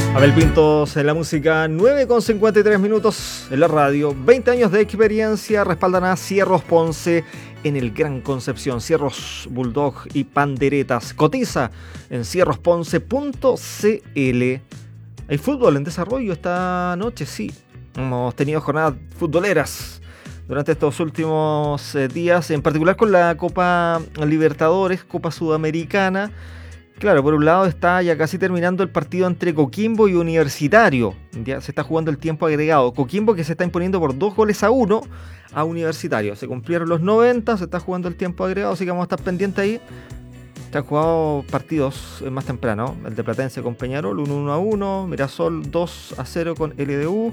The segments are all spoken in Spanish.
Abel Pintos en la música, 9:53 en la radio. 20 años de experiencia respaldan a Cierros Ponce en el Gran Concepción. Cierros Bulldog y Panderetas. Cotiza en cierrosponce.cl. Hay fútbol en desarrollo esta noche, sí. Hemos tenido jornadas futboleras durante estos últimos días, en particular con la Copa Libertadores, Copa Sudamericana. Claro, por un lado está ya casi terminando el partido entre Coquimbo y Universitario. Ya se está jugando el tiempo agregado. Coquimbo que se está imponiendo por 2-1 a Universitario. Se cumplieron los 90, se está jugando el tiempo agregado, así que vamos a estar pendientes ahí. Se han jugado partidos más temprano. El de Platense con Peñarol, 1-1, Mirasol 2-0 con LDU.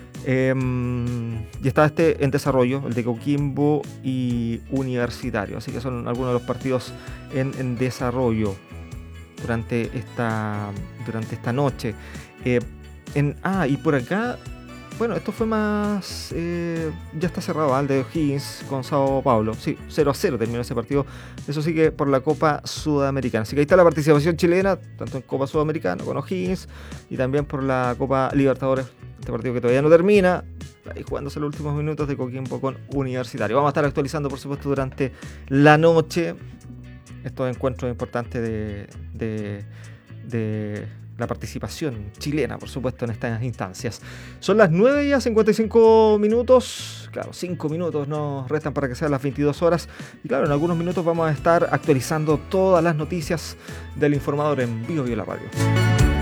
Y está en desarrollo, el de Coquimbo y Universitario. Así que son algunos de los partidos en desarrollo durante esta noche. Y por acá, bueno, esto fue más... ya está cerrado, el de O'Higgins con Sao Paulo. Sí, 0-0 terminó ese partido. Eso sí que por la Copa Sudamericana. Así que ahí está la participación chilena, tanto en Copa Sudamericana con O'Higgins y también por la Copa Libertadores. Este partido que todavía no termina, ahí jugándose los últimos minutos de Coquimbo con Universitario. Vamos a estar actualizando, por supuesto, durante la noche estos encuentros importantes de la participación chilena, por supuesto, en estas instancias. Son las 9:55. Claro, 5 minutos nos restan para que sean las 22 horas. Y claro, en algunos minutos vamos a estar actualizando todas las noticias del informador en Bio La Radio.